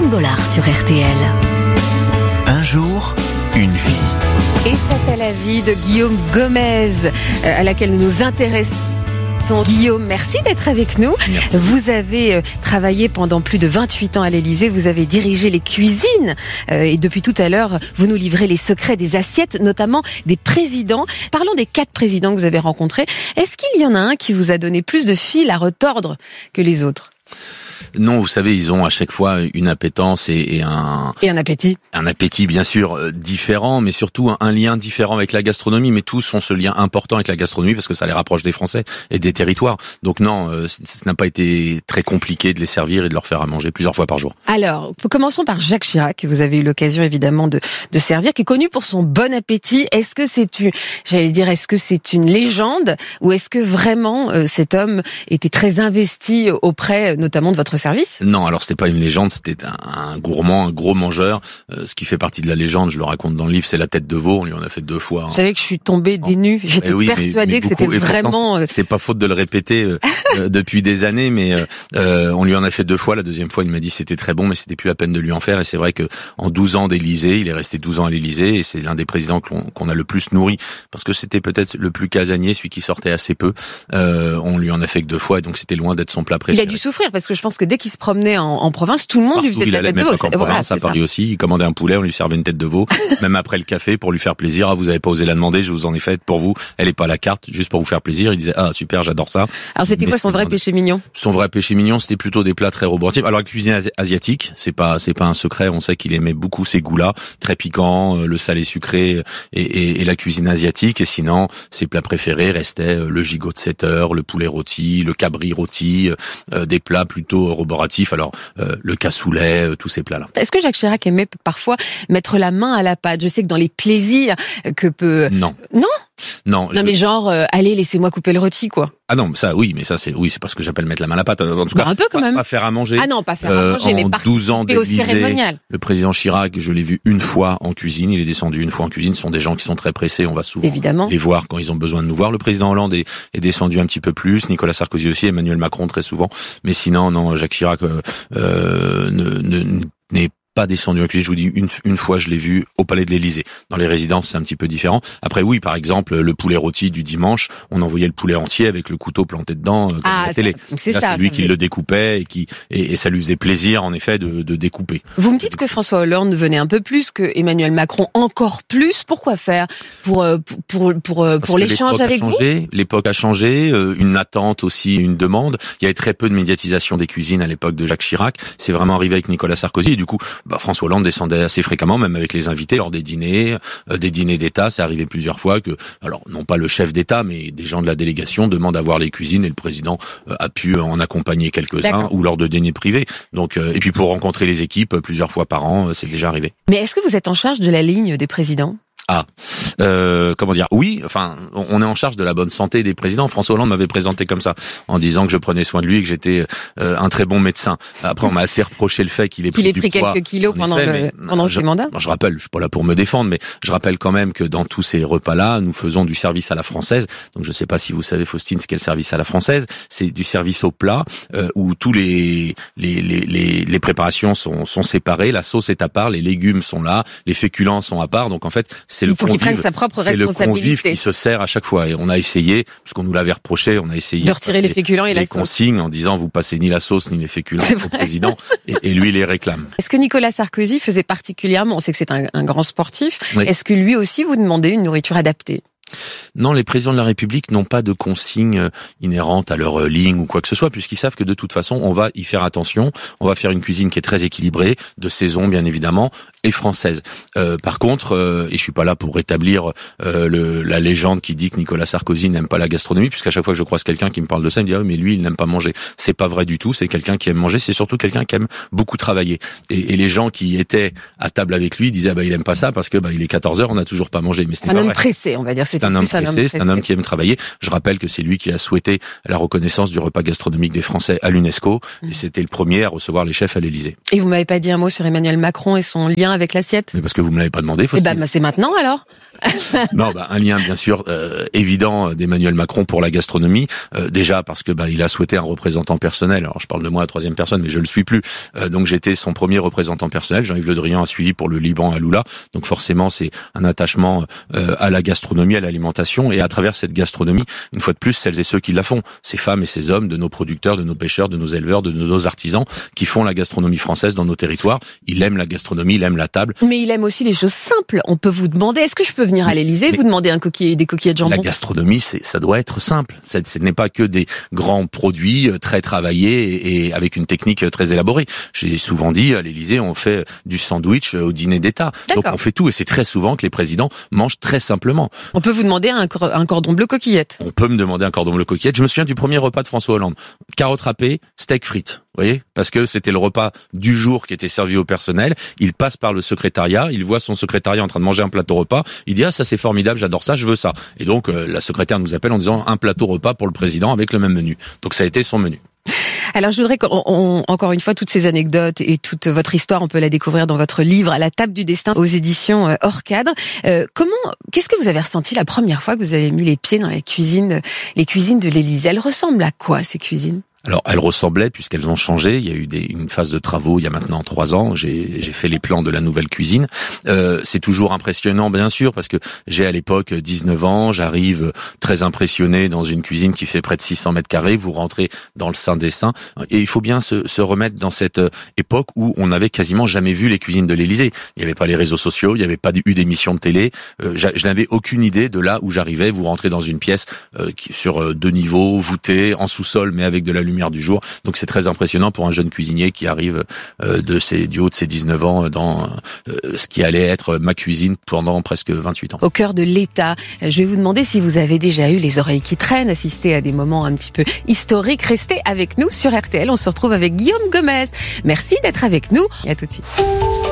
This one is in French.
Faustine Bollard sur RTL. Un jour, une vie. Et c'est à la vie de Guillaume Gomez à laquelle nous nous intéressons. Guillaume, merci d'être avec nous. Merci. Vous avez travaillé pendant plus de 28 ans à l'Élysée, vous avez dirigé les cuisines et depuis tout à l'heure, vous nous livrez les secrets des assiettes, notamment des présidents. Parlons des 4 présidents que vous avez rencontrés. Est-ce qu'il y en a un qui vous a donné plus de fil à retordre que les autres ? Non, vous savez, ils ont à chaque fois une appétence et un appétit. Un appétit, bien sûr, différent, mais surtout un lien différent avec la gastronomie. Mais tous ont ce lien important avec la gastronomie parce que ça les rapproche des Français et des territoires. Donc non, ça n'a pas été très compliqué de les servir et de leur faire à manger plusieurs fois par jour. Alors, commençons par Jacques Chirac, que vous avez eu l'occasion évidemment de servir, qui est connu pour son bon appétit. Est-ce que c'est une légende ou est-ce que vraiment cet homme était très investi auprès notamment de votre service ? Non, alors c'était pas une légende, c'était un gourmand, un gros mangeur. Ce qui fait partie de la légende, je le raconte dans le livre, c'est la tête de veau. On lui en a fait 2 fois. Vous savez que je suis tombée des nues. J'étais persuadée que c'était vraiment... C'est pas faute de le répéter depuis des années, mais on lui en a fait 2 fois. La deuxième fois, il m'a dit c'était très bon, mais c'était plus la peine de lui en faire. Et c'est vrai que en 12 ans d'Élysée, il est resté 12 ans à l'Élysée, et c'est l'un des présidents qu'on a le plus nourri, parce que c'était peut-être le plus casanier, celui qui sortait assez peu. On lui en a fait que 2 fois, et donc c'était loin d'être son plat préféré. Il a dû souffrir, parce que je pense que dès qu'il se promenait en province, tout le monde lui faisait de la tête de veau. En province, à Paris aussi, il commandait un poulet, on lui servait une tête de veau, même après le café, pour lui faire plaisir. Ah, vous avez pas osé la demander, je vous en ai faite pour vous. Elle est pas à la carte, juste pour vous faire plaisir. Il disait, ah, super, j'adore ça. Alors c'était quoi son vrai péché mignon ? Son vrai péché mignon, c'était plutôt des plats très roboratifs. Alors la cuisine asiatique, c'est pas un secret. On sait qu'il aimait beaucoup ces goûts-là, très piquants, le salé sucré et la cuisine asiatique. Et sinon, ses plats préférés restaient le gigot de 7 heures, le poulet rôti, le cabri rôti, des plats plutôt roboratifs. Alors le cassoulet, tous ces plats-là. Est-ce que Jacques Chirac aimait parfois mettre la main à la pâte ? Je sais que dans les plaisirs que peut... Non. Non, mais genre, allez, laissez-moi couper le rôti, quoi. Ah non, ça, oui, mais ça, c'est pas ce que j'appelle mettre la main à la pâte. En tout cas, un peu quand même. Pas faire à manger. Ah non, pas faire à manger, mais participer au cérémonial. Le président Chirac, je l'ai vu une fois en cuisine. Il est descendu une fois en cuisine. Ce sont des gens qui sont très pressés. On va souvent les voir quand ils ont besoin de nous voir. Le président Hollande est descendu un petit peu plus. Nicolas Sarkozy aussi. Emmanuel Macron très souvent. Mais sinon, non, Jacques Chirac n'est pas descendu en cuisine. Je vous dis, une fois, je l'ai vu au Palais de l'Élysée. Dans les résidences, c'est un petit peu différent. Après, oui, par exemple, le poulet rôti du dimanche, on envoyait le poulet entier avec le couteau planté dedans, comme à la télé. C'est lui qui le découpait et ça lui faisait plaisir, en effet, de découper. Vous me dites que François Hollande venait un peu plus, que Emmanuel Macron encore plus. Pourquoi faire ? Pour l'échange avec vous ? L'époque a changé, une attente aussi, une demande. Il y avait très peu de médiatisation des cuisines à l'époque de Jacques Chirac. C'est vraiment arrivé avec Nicolas Sarkozy et du coup, François Hollande descendait assez fréquemment, même avec les invités, lors des dîners d'État. C'est arrivé plusieurs fois que, alors non pas le chef d'État, mais des gens de la délégation demandent à voir les cuisines et le président a pu en accompagner quelques-uns ou lors de dîners privés. Donc, et puis pour rencontrer les équipes plusieurs fois par an, c'est déjà arrivé. Mais est-ce que vous êtes en charge de la ligne des présidents ? Comment dire ? Oui, enfin, on est en charge de la bonne santé des présidents. François Hollande m'avait présenté comme ça, en disant que je prenais soin de lui et que j'étais un très bon médecin. Après, on m'a assez reproché le fait qu'il ait pris quelques kilos pendant ses mandats. Je rappelle, je suis pas là pour me défendre, mais je rappelle quand même que dans tous ces repas-là, nous faisons du service à la française. Donc, je sais pas si vous savez, Faustine, ce qu'est le service à la française. C'est du service au plat où tous les préparations sont séparées. La sauce est à part, les légumes sont là, les féculents sont à part. Donc, en fait, c'est le convive qui se sert à chaque fois. Et on a essayé, parce qu'on nous l'avait reproché, on a essayé de retirer les féculents et la sauce. Consignes en disant vous passez ni la sauce ni les féculents au président, et lui les réclame. Est-ce que Nicolas Sarkozy faisait particulièrement, on sait que c'est un grand sportif, est-ce que lui aussi vous demandez une nourriture adaptée ? Non, les présidents de la République n'ont pas de consignes inhérentes à leur ligne ou quoi que ce soit, puisqu'ils savent que de toute façon, on va y faire attention. On va faire une cuisine qui est très équilibrée, de saison bien évidemment, et française. Par contre, et je suis pas là pour rétablir la légende qui dit que Nicolas Sarkozy n'aime pas la gastronomie, puisqu'à chaque fois que je croise quelqu'un qui me parle de ça, il me dit ah mais lui il n'aime pas manger. C'est pas vrai du tout. C'est quelqu'un qui aime manger. C'est surtout quelqu'un qui aime beaucoup travailler. Et les gens qui étaient à table avec lui disaient il aime pas ça parce que il est 14h, on n'a toujours pas mangé. Mais c'est un homme pressé, on va dire. C'est un homme pressé, c'est un homme qui aime travailler. Je rappelle que c'est lui qui a souhaité la reconnaissance du repas gastronomique des Français à l'UNESCO, et c'était le premier à recevoir les chefs à l'Élysée. Et vous m'avez pas dit un mot sur Emmanuel Macron et son lien avec l'assiette? Mais parce que vous me l'avez pas demandé, Eh ben, c'est maintenant alors. Non, un lien bien sûr évident d'Emmanuel Macron pour la gastronomie. Déjà parce que il a souhaité un représentant personnel. Alors je parle de moi à la troisième personne, mais je le suis plus. Donc j'étais son premier représentant personnel. Jean-Yves Le Drian a suivi pour le Liban à Lula. Donc forcément c'est un attachement à la gastronomie, à l'alimentation, et à travers cette gastronomie, une fois de plus, celles et ceux qui la font, ces femmes et ces hommes, de nos producteurs, de nos pêcheurs, de nos éleveurs, de nos artisans, qui font la gastronomie française dans nos territoires. Il aime la gastronomie, il aime la table. Mais il aime aussi les choses simples. On peut vous demander, est-ce que je peux venir à l'Élysée, vous demander des coquillettes de jambon? La gastronomie, ça doit être simple. Ce n'est pas que des grands produits très travaillés et avec une technique très élaborée. J'ai souvent dit, à l'Élysée, on fait du sandwich au dîner d'État. Donc on fait tout, et c'est très souvent que les présidents mangent très simplement. On peut vous demander un cordon bleu coquillette. On peut me demander un cordon bleu coquillette. Je me souviens du premier repas de François Hollande. Carottes râpées, steak frites. Vous voyez, parce que c'était le repas du jour qui était servi au personnel. Il passe par le secrétariat, il voit son secrétariat en train de manger un plateau repas. Il dit ça c'est formidable, j'adore ça, je veux ça. Et donc la secrétaire nous appelle en disant un plateau repas pour le président avec le même menu. Donc ça a été son menu. Alors je voudrais encore une fois, toutes ces anecdotes et toute votre histoire, on peut la découvrir dans votre livre À la table du destin aux éditions Hors Cadre. Qu'est-ce que vous avez ressenti la première fois que vous avez mis les pieds dans les cuisines de l'Élysée? Elles ressemblent à quoi, ces cuisines? Alors, elles ressemblaient, puisqu'elles ont changé. Il y a eu une phase de travaux il y a maintenant 3 ans. J'ai fait les plans de la nouvelle cuisine. C'est toujours impressionnant, bien sûr, parce que j'ai à l'époque 19 ans. J'arrive très impressionné dans une cuisine qui fait près de 600 mètres carrés. Vous rentrez dans le sein des saints. Et il faut bien se remettre dans cette époque où on n'avait quasiment jamais vu les cuisines de l'Élysée. Il n'y avait pas les réseaux sociaux, il n'y avait pas eu d'émissions de télé. Je n'avais aucune idée de là où j'arrivais. Vous rentrez dans une pièce sur 2 niveaux, voûtée, en sous-sol, mais avec de la lumière du jour. Donc c'est très impressionnant pour un jeune cuisinier qui arrive du haut de ses 19 ans dans ce qui allait être ma cuisine pendant presque 28 ans. Au cœur de l'État, je vais vous demander si vous avez déjà eu les oreilles qui traînent, assisté à des moments un petit peu historiques. Restez avec nous sur RTL, on se retrouve avec Guillaume Gomez. Merci d'être avec nous et à tout de suite.